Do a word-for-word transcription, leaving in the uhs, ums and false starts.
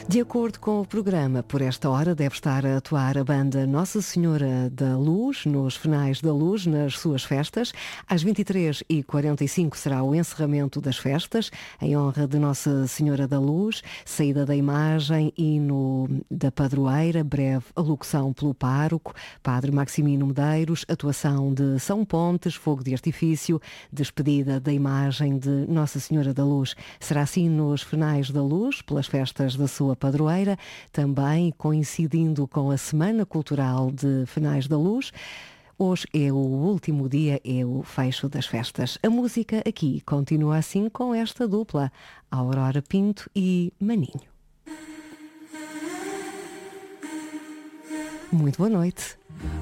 De acordo com o programa, por esta hora deve estar a atuar a banda Nossa Senhora da Luz, nos Finais da Luz, nas suas festas. Às vinte e três e quarenta e cinco será o encerramento das festas, em honra de Nossa Senhora da Luz, saída da imagem, hino da padroeira, breve alocução pelo pároco, Padre Maximino Medeiros, atuação de São Pontes, fogo de artifício, despedida da imagem de Nossa Senhora da Luz. Será assim nos Finais da Luz, pelas festas da sua padroeira, também coincidindo com a Semana Cultural de Finais da Luz. Hoje é o último dia, é o fecho das festas. A música aqui continua assim com esta dupla, Aurora Pinto e Maninho. Muito boa noite.